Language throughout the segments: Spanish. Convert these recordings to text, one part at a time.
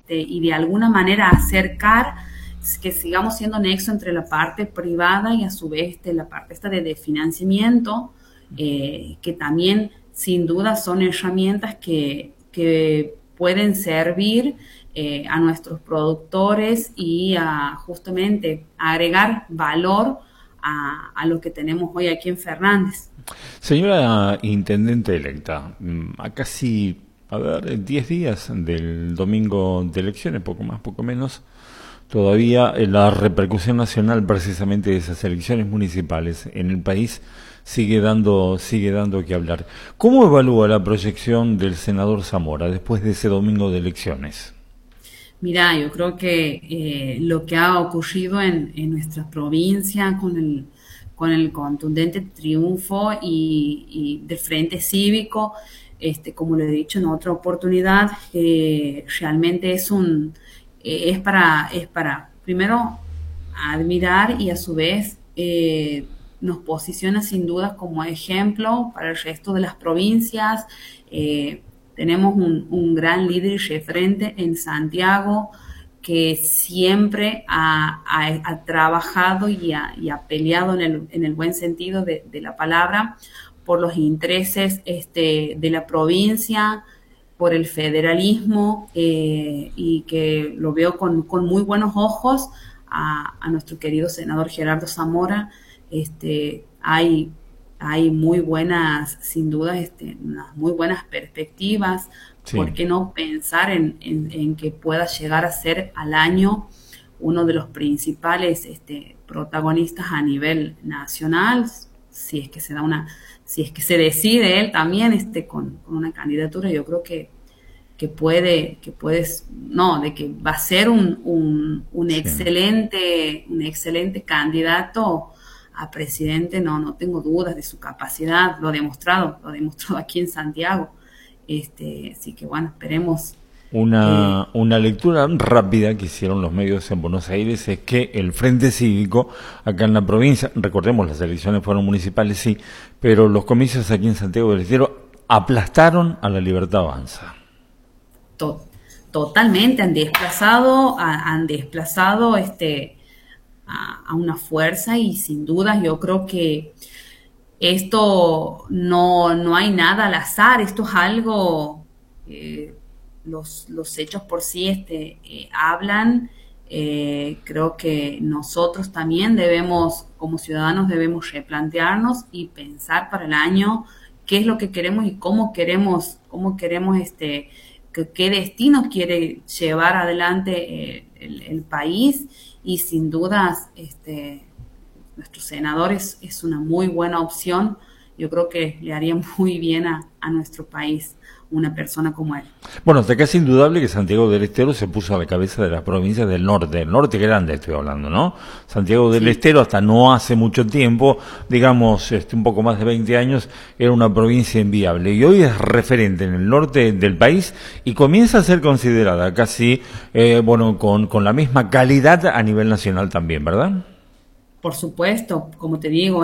y de alguna manera acercar, que sigamos siendo nexo entre la parte privada y a su vez la parte esta de financiamiento, que también sin duda son herramientas que pueden servir a nuestros productores y a justamente agregar valor a lo que tenemos hoy aquí en Fernández. Señora Intendente electa, a casi, 10 días del domingo de elecciones, poco más, poco menos, todavía la repercusión nacional precisamente de esas elecciones municipales en el país sigue dando que hablar. ¿Cómo evalúa la proyección del senador Zamora después de ese domingo de elecciones? Mira, yo creo que lo que ha ocurrido en nuestra provincia con el contundente triunfo y del Frente Cívico, como lo he dicho en otra oportunidad, realmente es para primero admirar y a su vez nos posiciona sin duda como ejemplo para el resto de las provincias. Tenemos un gran líder y referente en Santiago que siempre ha trabajado y ha peleado en el buen sentido de la palabra por los intereses de la provincia, por el federalismo, y que lo veo con muy buenos ojos a nuestro querido senador Gerardo Zamora. Hay muy buenas, sin duda, unas muy buenas perspectivas. Sí. ¿Por qué no pensar en que pueda llegar a ser al año uno de los principales protagonistas a nivel nacional, si es que se decide él también con una candidatura? Yo creo que va a ser un excelente candidato a presidente. No tengo dudas de su capacidad, lo ha demostrado aquí en Santiago. Así que bueno, esperemos. Una lectura rápida que hicieron los medios en Buenos Aires es que el Frente Cívico acá en la provincia, recordemos las elecciones fueron municipales, sí, pero los comicios aquí en Santiago del Estero aplastaron a La Libertad Avanza. Totalmente han desplazado a una fuerza, y sin duda yo creo que esto no hay nada al azar. Esto es algo, los hechos por sí hablan. Creo que nosotros también como ciudadanos debemos replantearnos y pensar para el año qué es lo que queremos y cómo queremos qué destino quiere llevar adelante el país. Y sin dudas nuestro senador es una muy buena opción. Yo creo que le haría muy bien a nuestro país una persona como él. Bueno, hasta acá es indudable que Santiago del Estero se puso a la cabeza de las provincias del norte grande estoy hablando, ¿no? Santiago del Estero hasta no hace mucho tiempo, digamos un poco más de 20 años, era una provincia inviable, y hoy es referente en el norte del país y comienza a ser considerada casi, con la misma calidad a nivel nacional también, ¿verdad? Por supuesto, como te digo,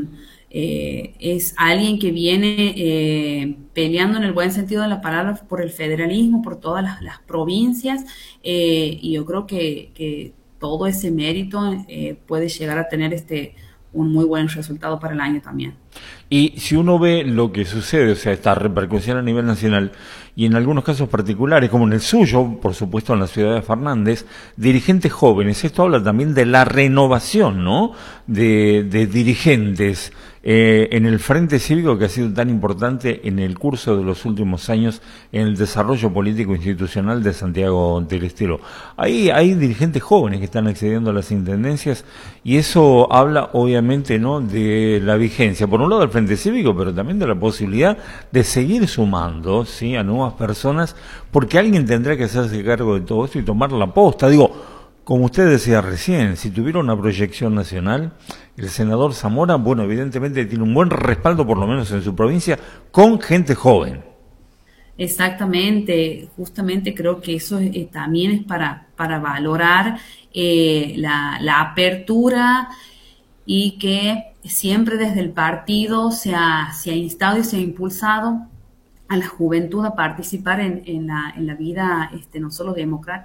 es alguien que viene peleando en el buen sentido de la palabra por el federalismo, por todas las provincias, y yo creo que todo ese mérito puede llegar a tener un muy buen resultado para el año también. Y si uno ve lo que sucede, o sea, esta repercusión a nivel nacional, y en algunos casos particulares, como en el suyo, por supuesto en la ciudad de Fernández, dirigentes jóvenes, esto habla también de la renovación, ¿no?, de dirigentes en el Frente Cívico, que ha sido tan importante en el curso de los últimos años en el desarrollo político institucional de Santiago del Estero. Ahí hay dirigentes jóvenes que están accediendo a las intendencias, y eso habla obviamente, ¿no?, de la vigencia, por un lado del Frente Cívico, pero también de la posibilidad de seguir sumando, ¿sí?, a nuevas personas, porque alguien tendrá que hacerse cargo de todo esto y tomar la posta. Digo, como usted decía recién, si tuviera una proyección nacional, el senador Zamora, bueno, evidentemente tiene un buen respaldo, por lo menos en su provincia, con gente joven. Exactamente, justamente creo que eso también es para valorar la apertura, y que siempre desde el partido se ha instado y se ha impulsado a la juventud a participar en la vida no solo democrática,